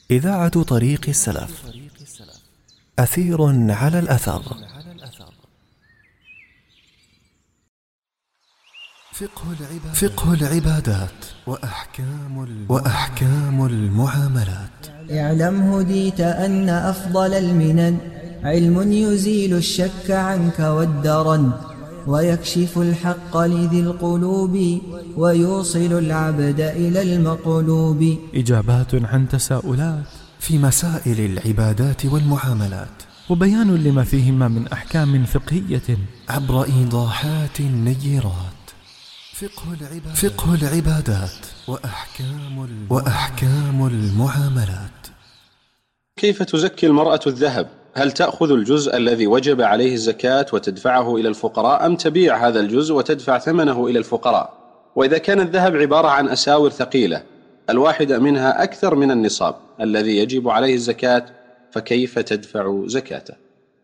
إذاعة طريق السلف. أثير على الأثر. فقه العبادات وأحكام المعاملات. اعلم هديت أن أفضل المنن علم يزيل الشك عنك والدرن، ويكشف الحق لذي القلوب، ويوصل العبد إلى المطلوب. إجابات عن تساؤلات في مسائل العبادات والمعاملات، وبيان لما فيهما من أحكام فقهية عبر إيضاحات نيرات. فقه العبادات وأحكام المعاملات. كيف تزكي المرأة الذهب؟ هل تأخذ الجزء الذي وجب عليه الزكاة وتدفعه إلى الفقراء، أم تبيع هذا الجزء وتدفع ثمنه إلى الفقراء؟ وإذا كان الذهب عبارة عن أساور ثقيلة الواحدة منها أكثر من النصاب الذي يجب عليه الزكاة، فكيف تدفع زكاته؟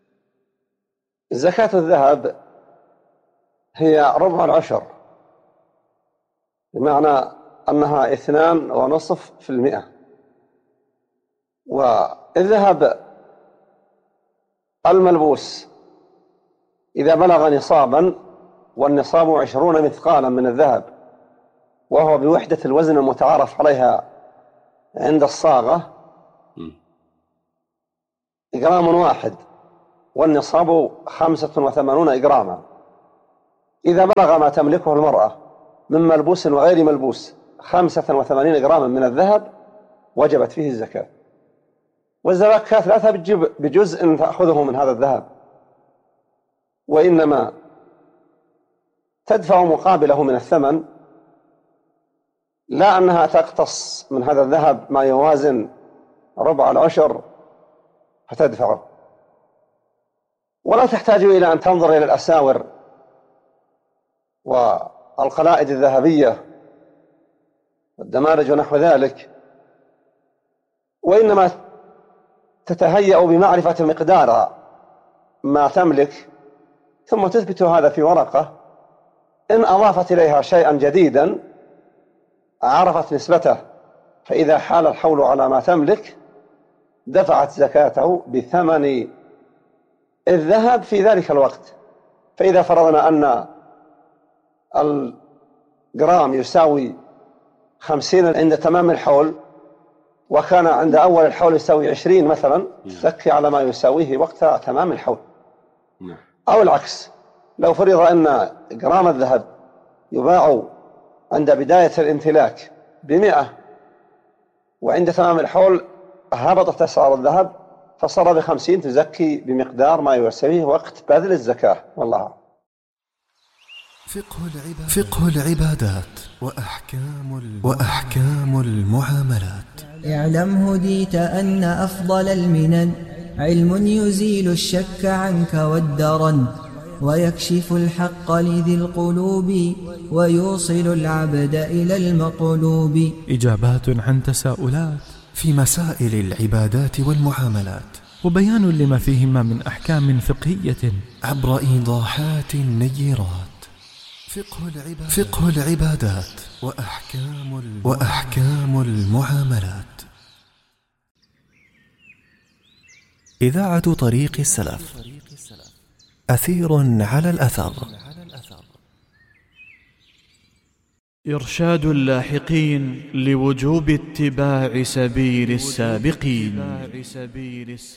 زكاة الذهب هي ربع العشر، بمعنى أنها 2.5%. والذهب الملبوس إذا بلغ نصابا، والنصاب 20 مثقالا من الذهب، وهو بوحدة الوزن المتعارف عليها عند الصاغة جرام واحد، والنصاب 85 جراما. إذا بلغ ما تملكه المرأة من ملبوس وغير ملبوس 85 جراما من الذهب، وجبت فيه الزكاة. والزكاة لا تجب بجزء تأخذه من هذا الذهب، وإنما تدفع مقابله من الثمن، لا أنها تقتص من هذا الذهب ما يوازن ربع العشر فتدفعه، ولا تحتاج إلى أن تنظر إلى الأساور والقلائد الذهبية والدمارج ونحو ذلك، وإنما تتهيأ بمعرفة مقدار ما تملك، ثم تثبت هذا في ورقة. إن أضافت إليها شيئا جديدا عرفت نسبته، فإذا حال الحول على ما تملك دفعت زكاته بثمن الذهب في ذلك الوقت. فإذا فرضنا أن الجرام يساوي 50 عند تمام الحول، وكان عند أول الحول يساوي 20 مثلا، تزكي على ما يساويه وقت تمام الحول. أو العكس، لو فرض أن جرام الذهب يباع عند بداية الامتلاك ب100، وعند تمام الحول هبطت أسعار الذهب فصار ب50، تزكي بمقدار ما يساويه وقت بذل الزكاة. والله. فقه العبادات وأحكام المعاملات. اعلم هديت أن أفضل المنن علم يزيل الشك عنك والدرن، ويكشف الحق لذي القلوب، ويوصل العبد إلى المطلوب. إجابات عن تساؤلات في مسائل العبادات والمعاملات، وبيان لما فيهما من أحكام فقهية عبر إيضاحات نيرات. فقه العبادات وأحكام المعاملات. إذاعة طريق السلف. أثير على الأثر. إرشاد اللاحقين لوجوب اتباع سبيل السابقين.